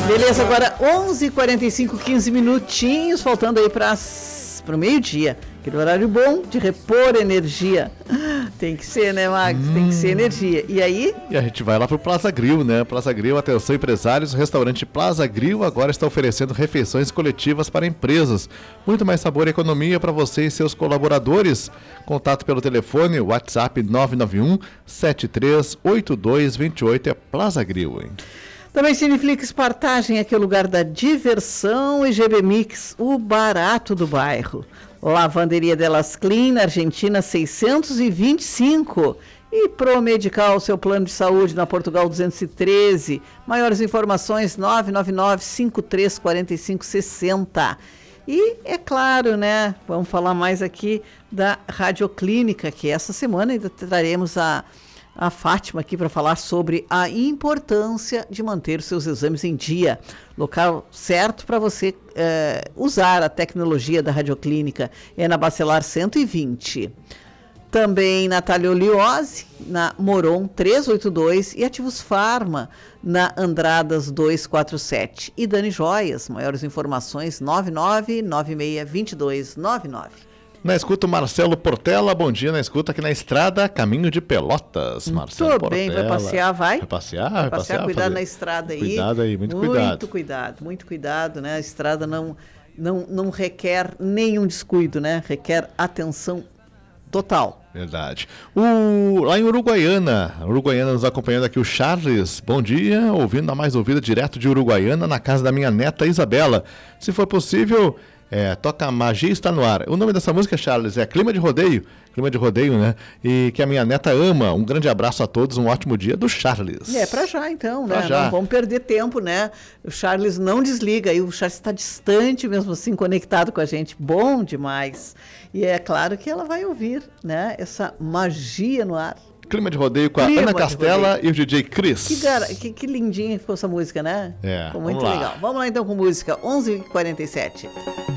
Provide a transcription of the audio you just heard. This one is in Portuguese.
Beleza, agora 11h45, 15 minutinhos, faltando aí para o meio-dia. Aquele horário bom de repor energia. Tem que ser, né, Max? Tem que ser energia. E aí? E a gente vai lá pro Plaza Grill, né? Plaza Grill, atenção empresários, o restaurante Plaza Grill agora está oferecendo refeições coletivas para empresas. Muito mais sabor e economia para você e seus colaboradores. Contato pelo telefone, WhatsApp 991-738228, é Plaza Grill, hein? Também Cineflix Partagem, aqui é o lugar da diversão, e GB Mix, o barato do bairro. Lavanderia Delas Clean, na Argentina 625. E Promedical, seu plano de saúde, na Portugal 213. Maiores informações 999-534560. E é claro, né, vamos falar mais aqui da Radioclínica, que essa semana ainda traremos a Fátima aqui para falar sobre a importância de manter os seus exames em dia. Local certo para você usar a tecnologia da Radioclínica é na Bacelar 120. Também Natália Oliose, na Moron 382 e Ativos Farma, na Andradas 247. E Dani Joias, maiores informações 99962299. Na escuta, o Marcelo Portela, bom dia, na escuta aqui na estrada, caminho de Pelotas. Marcelo Muito Portela. bem, vai passear, vai? Vai passear, cuidado na estrada aí. Cuidado aí, muito cuidado. Muito cuidado, né? A estrada não requer nenhum descuido, né? Requer atenção total. Verdade. Lá em Uruguaiana nos acompanhando aqui o Charles, bom dia, ouvindo a mais ouvida direto de Uruguaiana, na casa da minha neta Isabela. Se for possível... toca Magia Está no Ar. O nome dessa música, Charles, é Clima de Rodeio, né? E que a minha neta ama. Um grande abraço a todos, um ótimo dia do Charles. Pra já então, né? Pra já. Não vamos perder tempo, né? O Charles não desliga, e o Charles está distante mesmo assim, conectado com a gente. Bom demais. E é claro que ela vai ouvir, né? Essa Magia no Ar. Clima de Rodeio com a Ana Castela e o DJ Chris. Que lindinha ficou essa música, né? Ficou muito legal. Vamos lá então com música, 11h47.